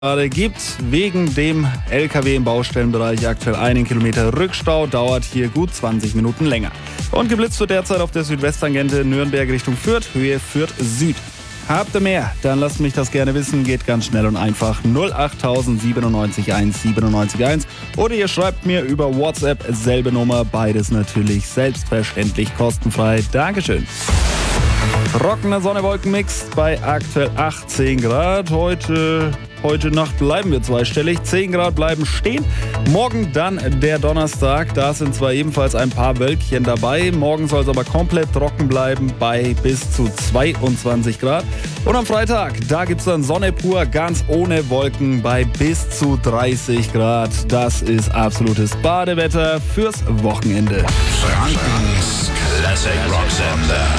gibt. Wegen dem LKW im Baustellenbereich aktuell 1 Kilometer Rückstau, dauert hier gut 20 Minuten länger. Und geblitzt wird derzeit auf der Südwesttangente Nürnberg Richtung Fürth, Höhe Fürth Süd. Habt ihr mehr? Dann lasst mich das gerne wissen, geht ganz schnell und einfach 08000 97 1 97 1 oder ihr schreibt mir über WhatsApp, selbe Nummer, beides natürlich selbstverständlich kostenfrei. Dankeschön. Trockener Sonne-Wolken-Mix bei aktuell 18 Grad. Heute Nacht bleiben wir zweistellig. 10 Grad bleiben stehen. Morgen dann der Donnerstag. Da sind zwar ebenfalls ein paar Wölkchen dabei. Morgen soll es aber komplett trocken bleiben bei bis zu 22 Grad. Und am Freitag, da gibt es dann Sonne pur, ganz ohne Wolken bei bis zu 30 Grad. Das ist absolutes Badewetter fürs Wochenende. Frankens Classic Rock Sender.